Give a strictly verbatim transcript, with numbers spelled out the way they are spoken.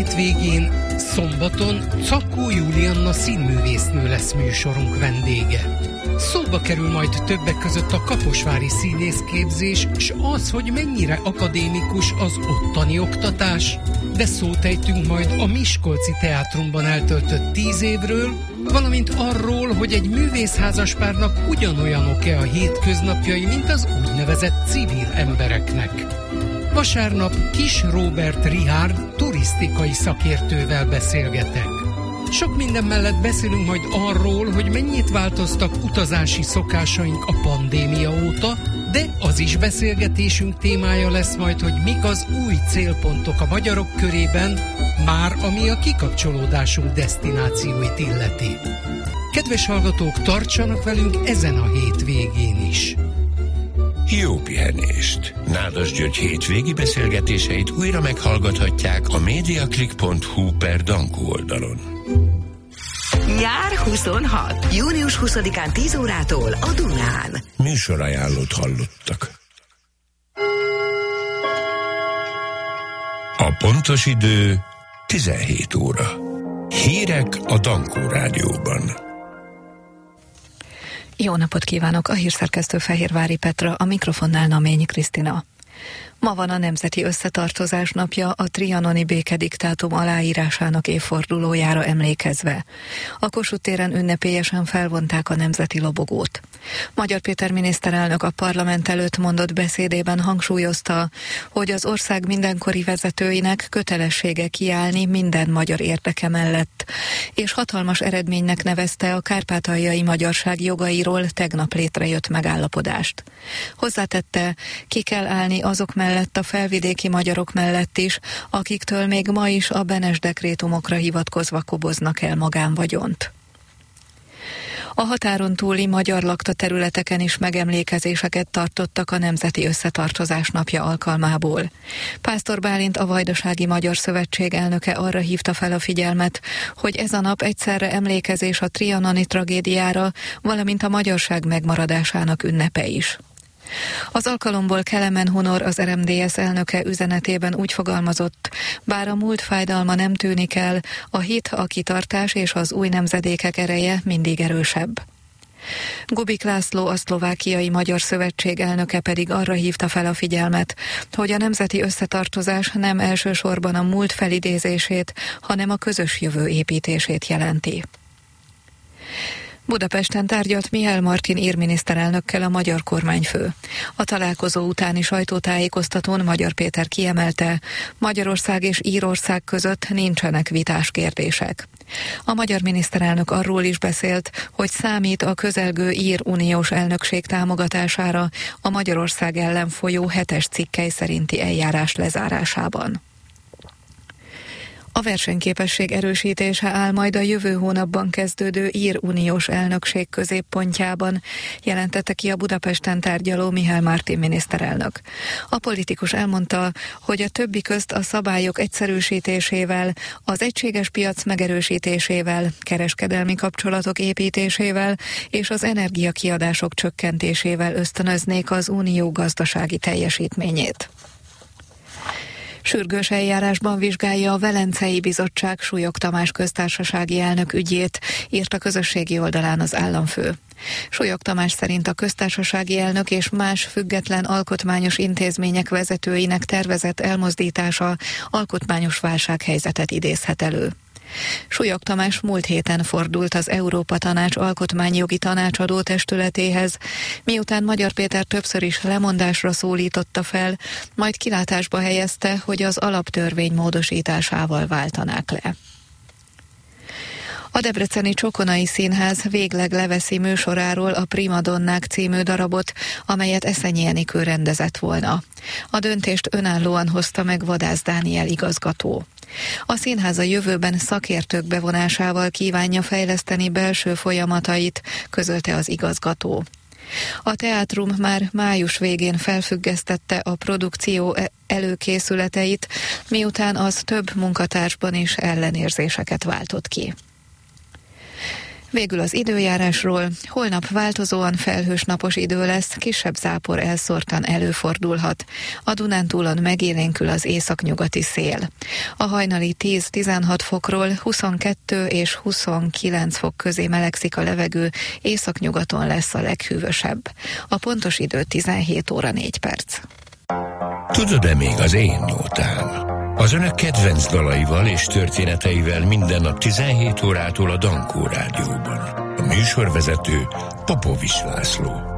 hétvégén, szombaton Czakó Julianna színművésznő lesz műsorunk vendége. Szóba kerül majd többek között a kaposvári színészképzés, és az, hogy mennyire akadémikus az ottani oktatás, de szót ejtünk majd a Miskolci Teátrumban eltöltött tíz évről, valamint arról, hogy egy művészházaspárnak ugyanolyanok-e a hétköznapjai, mint az úgynevezett civil embereknek. Vasárnap Kis Róbert Richárd turisztikai szakértővel beszélgetek. Sok minden mellett beszélünk majd arról, hogy mennyit változtak utazási szokásaink a pandémia óta, de az is beszélgetésünk témája lesz majd, hogy mik az új célpontok a magyarok körében, már ami a kikapcsolódásunk desztinációit illeti. Kedves hallgatók, tartsanak velünk ezen a hétvégén is! Jó pihenést! Nádas György hétvégi beszélgetéseit újra meghallgathatják a mediaclick pont hu per Dankó oldalon. Nyár huszonhat. június huszadikán tíz órától a Dunán. Műsorajánlót hallottak. A pontos idő tizenhét óra. Hírek a Dankó rádióban. Jó napot kívánok! A hírszerkesztő Fehérvári Petra, a mikrofonnál Naményi Krisztina. Ma van a Nemzeti Összetartozás napja, a trianoni békediktátum aláírásának évfordulójára emlékezve. A Kossuth téren ünnepélyesen felvonták a nemzeti lobogót. Magyar Péter miniszterelnök a parlament előtt mondott beszédében hangsúlyozta, hogy az ország mindenkori vezetőinek kötelessége kiállni minden magyar érdeke mellett, és hatalmas eredménynek nevezte a kárpátaljai magyarság jogairól tegnap létrejött megállapodást. Hozzátette, ki kell állni azok mellett, a felvidéki magyarok mellett is, akiktől még ma is a Benes dekrétumokra hivatkozva koboznak el magánvagyont. A határon túli magyar lakta területeken is megemlékezéseket tartottak a Nemzeti Összetartozás napja alkalmából. Pásztor Bálint, a Vajdasági Magyar Szövetség elnöke arra hívta fel a figyelmet, hogy ez a nap egyszerre emlékezés a trianoni tragédiára, valamint a magyarság megmaradásának ünnepe is. Az alkalomból Kelemen Hunor, az er em dé es elnöke üzenetében úgy fogalmazott, bár a múlt fájdalma nem tűnik el, a hit, a kitartás és az új nemzedékek ereje mindig erősebb. Gubik László, a Szlovákiai Magyar Szövetség elnöke pedig arra hívta fel a figyelmet, hogy a nemzeti összetartozás nem elsősorban a múlt felidézését, hanem a közös jövő építését jelenti. Budapesten tárgyalt Mihály Martin ír miniszterelnökkel a magyar kormányfő. A találkozó utáni sajtótájékoztatón Magyar Péter kiemelte, Magyarország és Írország között nincsenek vitás kérdések. A magyar miniszterelnök arról is beszélt, hogy számít a közelgő ír uniós elnökség támogatására a Magyarország ellen folyó hetes cikkely szerinti eljárás lezárásában. A versenyképesség erősítése áll majd a jövő hónapban kezdődő ír uniós elnökség középpontjában, jelentette ki a Budapesten tárgyaló Mihály Martin miniszterelnök. A politikus elmondta, hogy a többi közt a szabályok egyszerűsítésével, az egységes piac megerősítésével, kereskedelmi kapcsolatok építésével és az energiakiadások csökkentésével ösztönöznék az unió gazdasági teljesítményét. Sürgős eljárásban vizsgálja a Velencei Bizottság Súlyog Tamás köztársasági elnök ügyét, írt a közösségi oldalán az államfő. Súlyog Tamás szerint a köztársasági elnök és más független alkotmányos intézmények vezetőinek tervezett elmozdítása alkotmányos válsághelyzetet idézhet elő. Súlyog Tamás múlt héten fordult az Európa Tanács alkotmányjogi tanácsadó testületéhez, miután Magyar Péter többször is lemondásra szólította fel, majd kilátásba helyezte, hogy az alaptörvény módosításával váltanák le. A debreceni Csokonai Színház végleg leveszi műsoráról a Primadonnák című darabot, amelyet Eszenyi Enikő rendezett volna. A döntést önállóan hozta meg Vadász Dániel igazgató. A színház a jövőben szakértők bevonásával kívánja fejleszteni belső folyamatait, közölte az igazgató. A teátrum már május végén felfüggesztette a produkció előkészületeit, miután az több munkatársban is ellenérzéseket váltott ki. Végül az időjárásról. Holnap változóan felhős napos idő lesz, kisebb zápor elszórtan előfordulhat. A Dunántúlon megélénkül az északnyugati szél. A hajnali tíz-tizenhat fokról huszonkettő és huszonkilenc fok közé melegszik a levegő, északnyugaton lesz a leghűvösebb. A pontos idő tizenhét óra négy perc. Tudod-e még az én nótám? Az önök kedvenc dalaival és történeteivel minden nap tizenhét órától a Dankó Rádióban. A műsorvezető Popovics László.